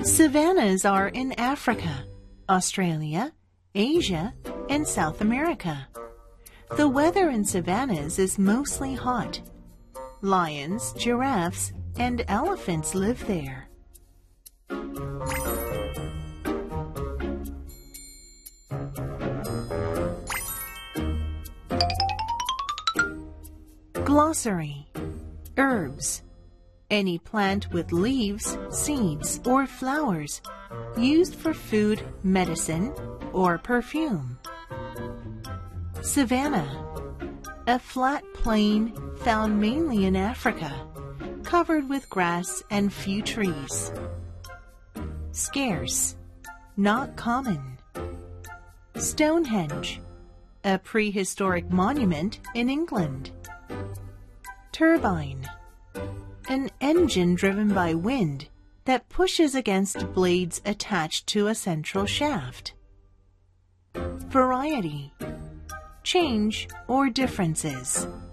Savannas are in Africa, Australia, Asia, and South America. The weather in savannas is mostly hot. Lions, giraffes, and elephants live there. Glossary. Herbs. Any plant with leaves, seeds, or flowers used for food, medicine, or perfume. Savanna. A flat plain found mainly in Africa, covered with grass and few trees. Scarce. Not common. Stonehenge. A prehistoric monument in England. Turbine. An engine driven by wind that pushes against blades attached to a central shaft. Variety. Change or differences.